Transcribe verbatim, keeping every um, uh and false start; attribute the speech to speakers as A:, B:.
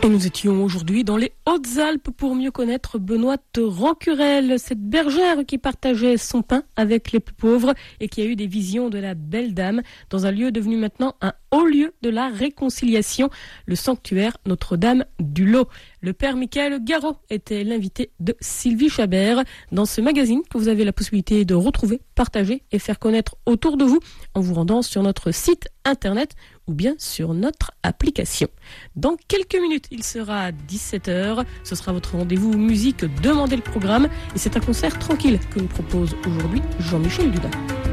A: Et nous étions aujourd'hui dans les Hautes-Alpes pour mieux connaître Benoîte Rancurel, cette bergère qui partageait son pain avec les plus pauvres et qui a eu des visions de la belle dame dans un lieu devenu maintenant un haut lieu de la réconciliation, le sanctuaire Notre-Dame du Lot. Le père Michael Garot était l'invité de Sylvie Chabert dans ce magazine que vous avez la possibilité de retrouver, partager et faire connaître autour de vous en vous rendant sur notre site internet ou bien sur notre application. Dans quelques minutes, il sera dix-sept heures. Ce sera votre rendez-vous musique. Demandez le programme. Et c'est un concert tranquille que nous propose aujourd'hui Jean-Michel Dudin.